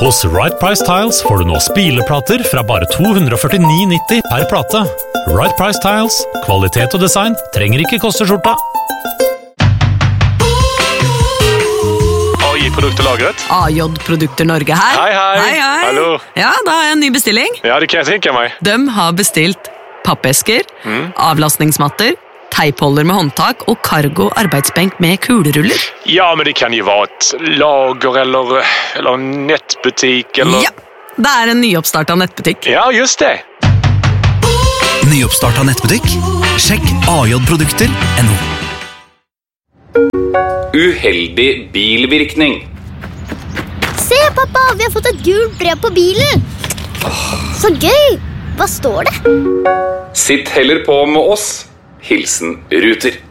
Hos Right Price Tiles får du nå spileplater fra bare 249,90 per plate. Right Price Tiles, kvalitet og design trenger ikke koste skjorta. Produkterlagret. AJ Produkter Norge her. Hei. Hallo. Ja, da har jeg en ny bestilling. Ja, det kan jeg tenke meg. De har bestilt pappesker, avlastningsmatter, teipholder med håndtak og cargo arbeidsbenk med kuleruller. Ja, men det kan jo være et lager eller en nettbutikk eller... Ja, det er en nyoppstartet nettbutikk. Ja, just det. Nyoppstartet nettbutikk? Sjekk ajprodukter.no. Uheldig bilvirkning. Se, pappa, vi har fått et gult brev på bilen. Så gøy! Hva står det? Sitt heller på med oss. Hilsen Ruter.